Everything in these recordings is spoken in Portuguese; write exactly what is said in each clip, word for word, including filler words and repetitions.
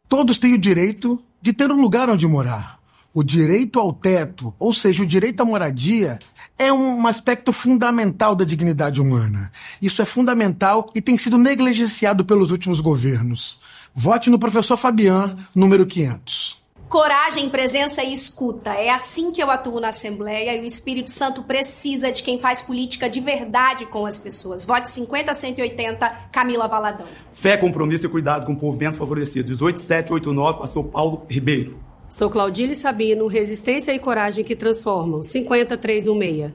Todos têm o direito de ter um lugar onde morar. O direito ao teto, ou seja, o direito à moradia, é um aspecto fundamental da dignidade humana. Isso é fundamental e tem sido negligenciado pelos últimos governos. Vote no professor Fabian, número quinhentos. Coragem, presença e escuta. É assim que eu atuo na Assembleia e o Espírito Santo precisa de quem faz política de verdade com as pessoas. Vote cinquenta a cento e oitenta, Camila Valadão. Fé, compromisso e cuidado com o povo menos favorecido. dezoito sete oito nove, pastor Paulo Ribeiro. Sou Claudile Sabino, resistência e coragem que transformam. cinquenta trezentos e dezesseis.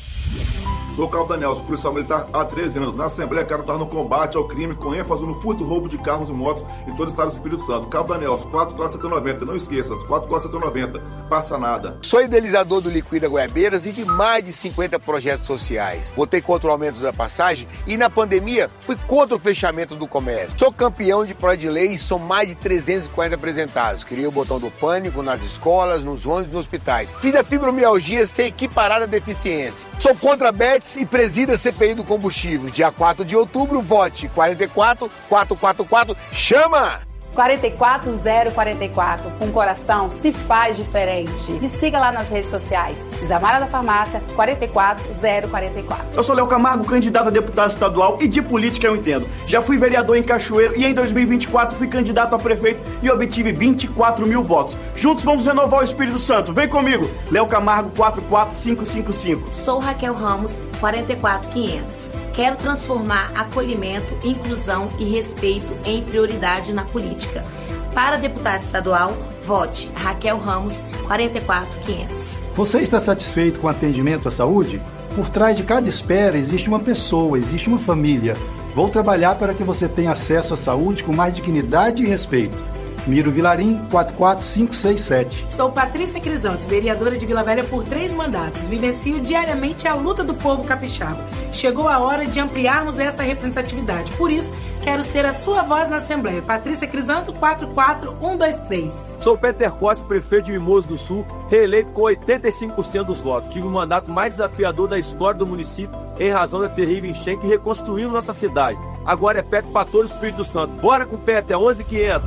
Sou Cabo Daniel, sou policial militar há treze anos. Na Assembleia, quero estar no combate ao crime com ênfase no furto e roubo de carros e motos em todo o estado do Espírito Santo. Cabo Daniel, quatro quatro sete nove zero. Não esqueça, quatro quatro sete nove zero. Passa nada. Sou idealizador do Liquida Goiabeiras e de mais de cinquenta projetos sociais. Votei contra o aumento da passagem e, na pandemia, fui contra o fechamento do comércio. Sou campeão de projeto de lei e são mais de trezentos e quarenta apresentados. Criei o botão do pânico nas escolas, nos ônibus e nos hospitais. Fiz a fibromialgia ser equiparada à deficiência. Sou contra a B E T S e presido a C P I do combustível. Dia quatro de outubro, vote quarenta e quatro, quatrocentos e quarenta e quatro. Chama! quarenta e quatro zero quarenta e quatro. Com coração se faz diferente. Me siga lá nas redes sociais. Isamara da Farmácia, quarenta e quatro zero quarenta e quatro. Eu sou Léo Camargo, candidato a deputado estadual e de política eu entendo. Já fui vereador em Cachoeiro e em dois mil e vinte e quatro fui candidato a prefeito e obtive vinte e quatro mil votos. Juntos vamos renovar o Espírito Santo. Vem comigo. Léo Camargo, quatro quatro cinco cinco cinco. Sou Raquel Ramos, quarenta e quatro quinhentos. Quero transformar acolhimento, inclusão e respeito em prioridade na política. Para deputado estadual, vote Raquel Ramos, quarenta e quatro quinhentos. Você está satisfeito com o atendimento à saúde? Por trás de cada espera existe uma pessoa, existe uma família. Vou trabalhar para que você tenha acesso à saúde com mais dignidade e respeito. Miro Vilarim, quatro quatro cinco seis sete. Sou Patrícia Crisanto, vereadora de Vila Velha por três mandatos. Vivencio diariamente a luta do povo capixaba. Chegou a hora de ampliarmos essa representatividade. Por isso, quero ser a sua voz na Assembleia. Patrícia Crisanto, quatro quatro um dois três. Sou Peter Costa, prefeito de Mimoso do Sul, reeleito com oitenta e cinco por cento dos votos. Tive o mandato mais desafiador da história do município em razão da terrível enchente que reconstruiu nossa cidade. Agora é perto para todo o Espírito Santo. Bora com o Peter, onze quinhentos.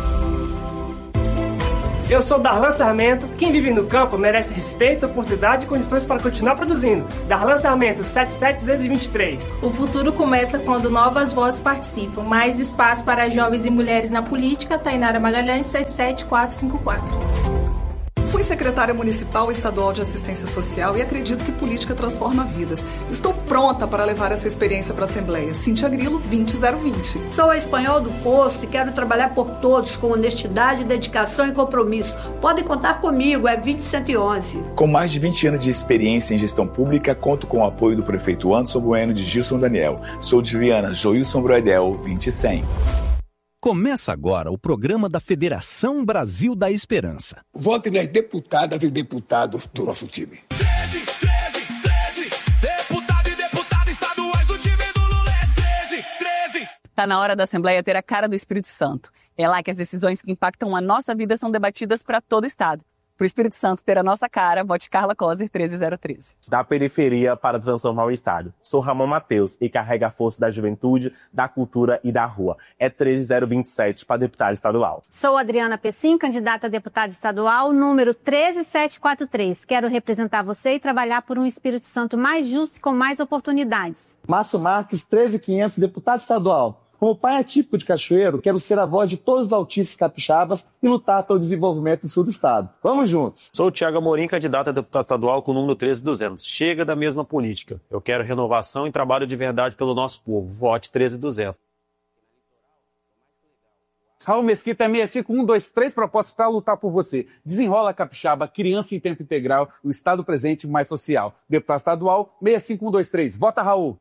Eu sou Darlan Sarmento. Quem vive no campo merece respeito, oportunidade e condições para continuar produzindo. Darlan Sarmento, setenta e sete duzentos e vinte e três. O futuro começa quando novas vozes participam. Mais espaço para jovens e mulheres na política. Tainara Magalhães, setenta e sete quatrocentos e cinquenta e quatro. Fui secretária municipal e estadual de assistência social e acredito que política transforma vidas. Estou pronta para levar essa experiência para a Assembleia. Cíntia Grilo, vinte zero vinte. Sou a espanhol do posto e quero trabalhar por todos com honestidade, dedicação e compromisso. Podem contar comigo, é vinte cento e onze. Com mais de vinte anos de experiência em gestão pública, conto com o apoio do prefeito Anderson Bueno de Gilson Daniel. Sou de Viana, Joilson Broedel, vinte cem. Começa agora o programa da Federação Brasil da Esperança. Vote nas deputadas e deputados do nosso time. treze, treze, treze, deputado e deputada estaduais do time do Lula é treze, treze. Tá na hora da Assembleia ter a cara do Espírito Santo. É lá que as decisões que impactam a nossa vida são debatidas para todo o Estado. Para o Espírito Santo ter a nossa cara, vote Carla Coser, treze zero treze. Da periferia para transformar o Estado. Sou Ramon Mateus e carrego a força da juventude, da cultura e da rua. É treze zero vinte e sete para deputado estadual. Sou Adriana Pessim, candidata a deputada estadual, número treze sete quatro três. Quero representar você e trabalhar por um Espírito Santo mais justo e com mais oportunidades. Márcio Marques, treze quinhentos, deputado estadual. Como pai atípico de Cachoeiro, quero ser a voz de todos os autistas capixabas e lutar pelo desenvolvimento do sul do estado. Vamos juntos! Sou o Thiago Amorim, candidato a deputado estadual com o número treze duzentos. Chega da mesma política. Eu quero renovação e trabalho de verdade pelo nosso povo. Vote treze duzentos. Raul Mesquita, seis cinco um dois três propostas para lutar por você. Desenrola Capixaba, criança em tempo integral, o Estado presente mais social. Deputado estadual, seis cinco um dois três. Vota, Raul!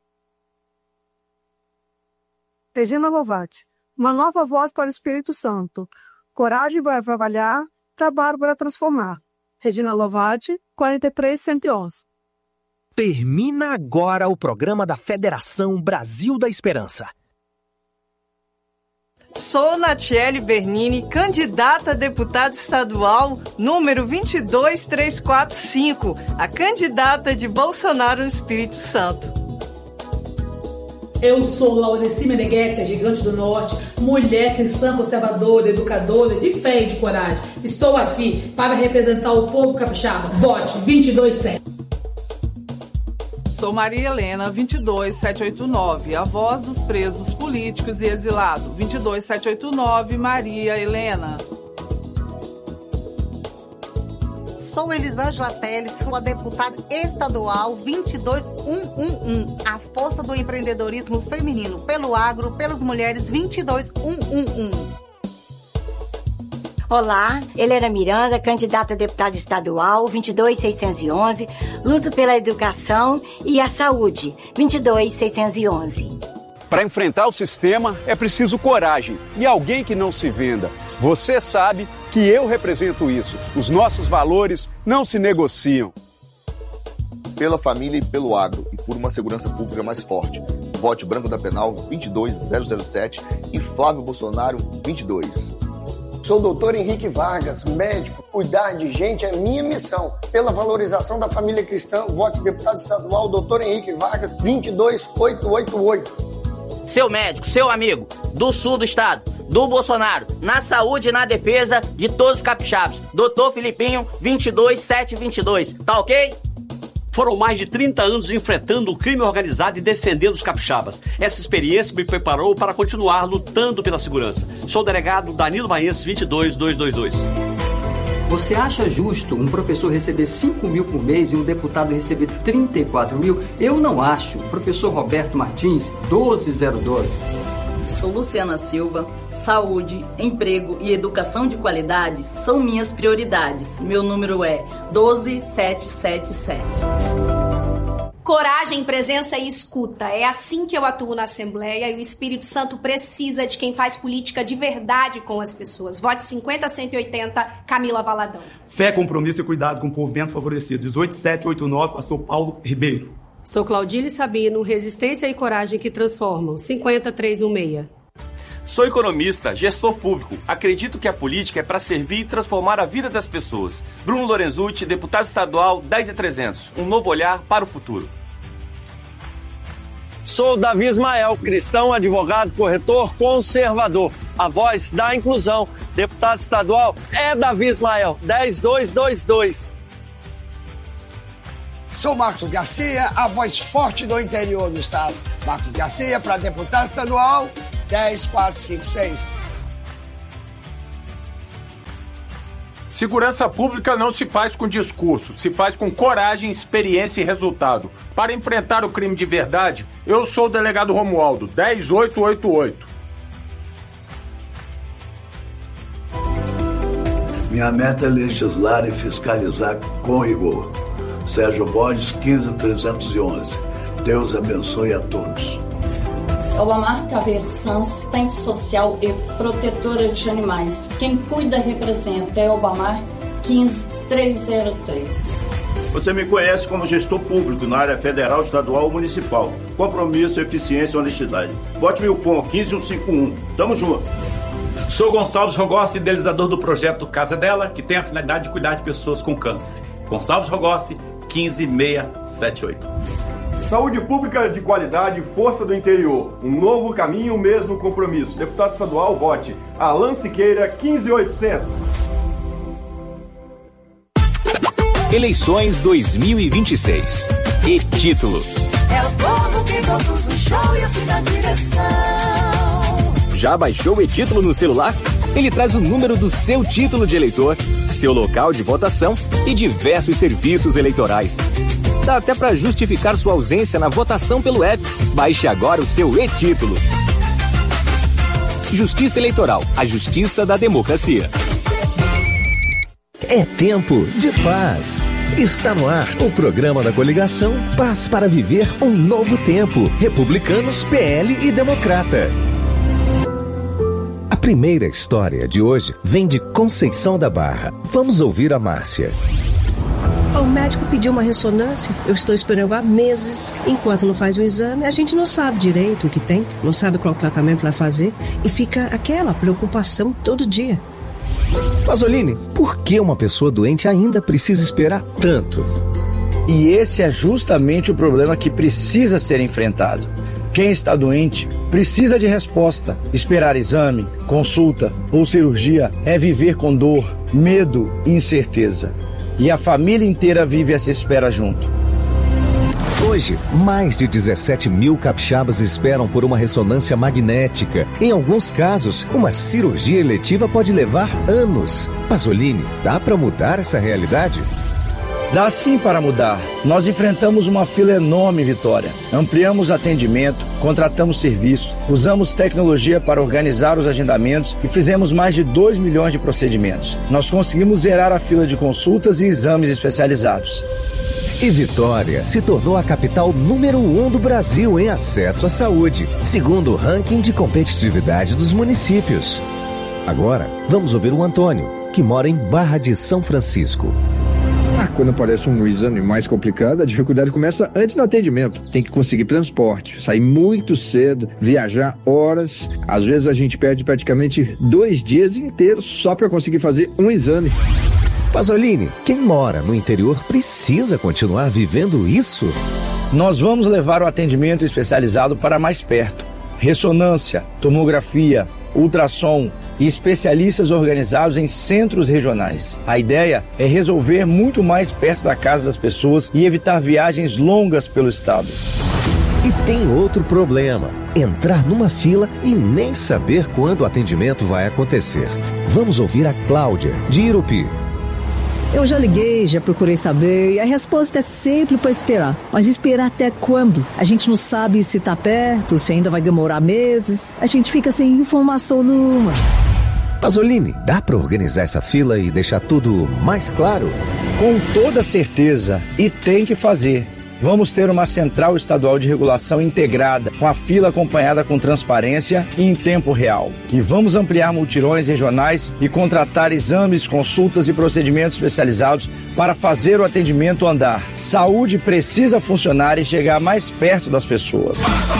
Regina Lovati, uma nova voz para o Espírito Santo. Coragem para trabalhar, trabalho para transformar. Regina Lovati, quarenta e três cento e onze. Termina agora o programa da Federação Brasil da Esperança. Sou Natiele Bernini, candidata a deputada estadual, número vinte e dois três quatro cinco, a candidata de Bolsonaro no Espírito Santo. Eu sou Laurici Meneghetti, a gigante do norte, mulher cristã conservadora, educadora, de fé e de coragem. Estou aqui para representar o povo capixaba. Vote vinte e dois sete. Sou Maria Helena, vinte e dois sete oito nove, a voz dos presos políticos e exilados. vinte e dois sete oito nove, Maria Helena. Sou Elisângela Teles, sua deputada estadual vinte e dois mil cento e onze. A força do empreendedorismo feminino pelo agro, pelas mulheres vinte e dois mil cento e onze. Olá, Helena Miranda, candidata a deputada estadual vinte e dois mil seiscentos e onze. Luto pela educação e a saúde vinte e dois mil seiscentos e onze. Para enfrentar o sistema é preciso coragem e alguém que não se venda. Você sabe que eu represento isso. Os nossos valores não se negociam. Pela família e pelo agro e por uma segurança pública mais forte. Vote Branco da Penal vinte e dois mil e sete e Flávio Bolsonaro vinte e dois. Sou o doutor Henrique Vargas, médico. Cuidar de gente é minha missão. Pela valorização da família cristã, vote deputado estadual doutor Henrique Vargas vinte e dois mil oitocentos e oitenta e oito. Seu médico, seu amigo, do sul do estado, do Bolsonaro, na saúde e na defesa de todos os capixabas. doutor Filipinho, vinte e dois mil setecentos e vinte e dois, tá ok? Foram mais de trinta anos enfrentando o crime organizado e defendendo os capixabas. Essa experiência me preparou para continuar lutando pela segurança. Sou o delegado Danilo Maense, vinte e dois mil duzentos e vinte e dois. Você acha justo um professor receber cinco mil por mês e um deputado receber trinta e quatro mil? Eu não acho. Professor Roberto Martins, doze mil doze. Sou Luciana Silva. Saúde, emprego e educação de qualidade são minhas prioridades. Meu número é doze mil setecentos e setenta e sete. Coragem, presença e escuta. É assim que eu atuo na Assembleia e o Espírito Santo precisa de quem faz política de verdade com as pessoas. Vote cinquenta cento e oitenta, Camila Valadão. Fé, compromisso e cuidado com o povo menos favorecido. dezoito mil setecentos e oitenta e nove, pastor Paulo Ribeiro. Sou Claudile Sabino, resistência e coragem que transformam. cinquenta mil trezentos e dezesseis. Sou economista, gestor público. Acredito que a política é para servir e transformar a vida das pessoas. Bruno Lorenzucci, deputado estadual dez mil e trezentos. Um novo olhar para o futuro. Sou Davi Ismael, cristão, advogado, corretor, conservador. A voz da inclusão. Deputado estadual é Davi Ismael, dez mil duzentos e vinte e dois. Sou Marcos Garcia, a voz forte do interior do estado. Marcos Garcia para deputado estadual dez mil quatrocentos e cinquenta e seis. Segurança pública não se faz com discurso, se faz com coragem, experiência e resultado. Para enfrentar o crime de verdade, eu sou o delegado Romualdo, dez mil oitocentos e oitenta e oito. Minha meta é legislar e fiscalizar com rigor. Sérgio Borges, quinze mil trezentos e onze. Deus abençoe a todos. Elbamar Caveiro Sanz, assistente social e protetora de animais. Quem cuida representa é Elbamar quinze mil trezentos e três. Você me conhece como gestor público na área federal, estadual ou municipal. Compromisso, eficiência e honestidade. Vote Milfon, quinze mil cento e cinquenta e um. Tamo junto. Sou Gonçalves Rogossi, idealizador do projeto Casa Dela, que tem a finalidade de cuidar de pessoas com câncer. Gonçalves Rogossi, quinze mil seiscentos e setenta e oito. Saúde pública de qualidade, força do interior. Um novo caminho, o mesmo compromisso. Deputado estadual, vote Alan Siqueira, quinze mil e oitocentos. Eleições dois mil e vinte e seis. E título. É o povo que conduz o show e assim na direção. Já baixou o e-título no celular? Ele traz o número do seu título de eleitor, seu local de votação e diversos serviços eleitorais. Dá até para justificar sua ausência na votação pelo app. Baixe agora o seu e-título. Justiça Eleitoral, a justiça da democracia. É tempo de paz. Está no ar o programa da coligação Paz para Viver um Novo Tempo. Republicanos, P L e Democrata. A primeira história de hoje vem de Conceição da Barra. Vamos ouvir a Márcia. O médico pediu uma ressonância, eu estou esperando há meses. Enquanto não faz o exame, a gente não sabe direito o que tem, não sabe qual tratamento vai fazer e fica aquela preocupação todo dia. Pasolini, por que uma pessoa doente ainda precisa esperar tanto? E esse é justamente o problema que precisa ser enfrentado. Quem está doente precisa de resposta. Esperar exame, consulta ou cirurgia é viver com dor, medo e incerteza. E a família inteira vive essa espera junto. Hoje, mais de dezessete mil capixabas esperam por uma ressonância magnética. Em alguns casos, uma cirurgia eletiva pode levar anos. Pasolini, dá para mudar essa realidade? Dá sim para mudar. Nós enfrentamos uma fila enorme, Vitória. Ampliamos atendimento, contratamos serviços, usamos tecnologia para organizar os agendamentos e fizemos mais de dois milhões de procedimentos. Nós conseguimos zerar a fila de consultas e exames especializados. E Vitória se tornou a capital número um do Brasil em acesso à saúde, segundo o ranking de competitividade dos municípios. Agora, vamos ouvir o Antônio, que mora em Barra de São Francisco. Ah, quando aparece um exame mais complicado, a dificuldade começa antes do atendimento. Tem que conseguir transporte, sair muito cedo, viajar horas. Às vezes a gente perde praticamente dois dias inteiros só para conseguir fazer um exame. Pasolini, quem mora no interior precisa continuar vivendo isso? Nós vamos levar o atendimento especializado para mais perto. Ressonância, tomografia, ultrassom e especialistas organizados em centros regionais. A ideia é resolver muito mais perto da casa das pessoas e evitar viagens longas pelo estado. E tem outro problema: entrar numa fila e nem saber quando o atendimento vai acontecer. Vamos ouvir a Cláudia, de Irupi. Eu já liguei, já procurei saber, e a resposta é sempre para esperar. Mas esperar até quando? A gente não sabe se tá perto, se ainda vai demorar meses. A gente fica sem informação nenhuma. Pasolini, dá para organizar essa fila e deixar tudo mais claro? Com toda certeza, e tem que fazer. Vamos ter uma central estadual de regulação integrada, com a fila acompanhada com transparência e em tempo real. E vamos ampliar multirões regionais e contratar exames, consultas e procedimentos especializados para fazer o atendimento andar. Saúde precisa funcionar e chegar mais perto das pessoas.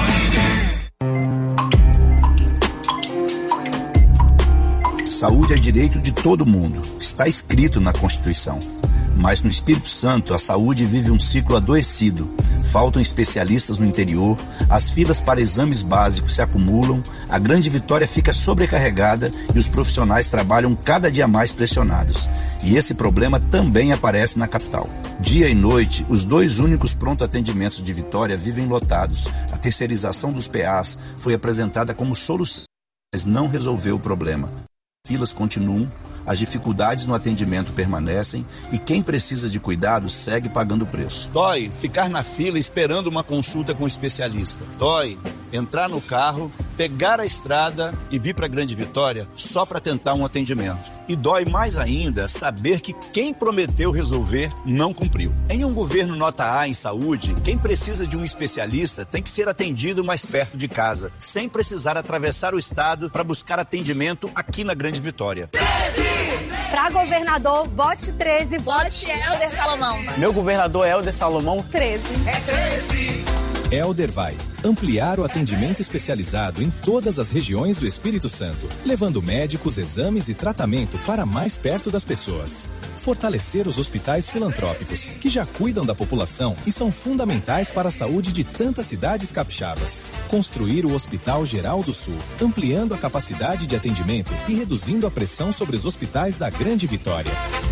Saúde é direito de todo mundo. Está escrito na Constituição. Mas no Espírito Santo, a saúde vive um ciclo adoecido. Faltam especialistas no interior, as filas para exames básicos se acumulam, a Grande Vitória fica sobrecarregada e os profissionais trabalham cada dia mais pressionados. E esse problema também aparece na capital. Dia e noite, os dois únicos pronto-atendimentos de Vitória vivem lotados. A terceirização dos P As foi apresentada como solução, mas não resolveu o problema. Filas continuam, as dificuldades no atendimento permanecem e quem precisa de cuidado segue pagando o preço. Dói ficar na fila esperando uma consulta com um especialista. Dói entrar no carro, pegar a estrada e vir para Grande Vitória só para tentar um atendimento. E dói mais ainda saber que quem prometeu resolver não cumpriu. Em um governo nota A em saúde, quem precisa de um especialista tem que ser atendido mais perto de casa, sem precisar atravessar o estado para buscar atendimento aqui na Grande Vitória. Para governador, vote treze. Vote Helder Salomão. Meu governador é Helder Salomão. treze. É treze. Helder vai ampliar o atendimento especializado em todas as regiões do Espírito Santo, levando médicos, exames e tratamento para mais perto das pessoas. Fortalecer os hospitais filantrópicos, que já cuidam da população e são fundamentais para a saúde de tantas cidades capixabas. Construir o Hospital Geral do Sul, ampliando a capacidade de atendimento e reduzindo a pressão sobre os hospitais da Grande Vitória.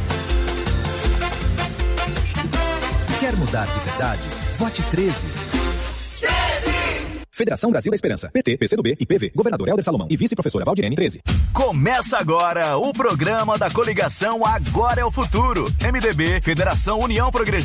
Quer mudar de verdade? Vote treze. Federação Brasil da Esperança, P T, P C do B e P V, governador Helder Salomão e vice-professora Valdirene treze. Começa agora o programa da coligação Agora é o Futuro. M D B, Federação União Progressista.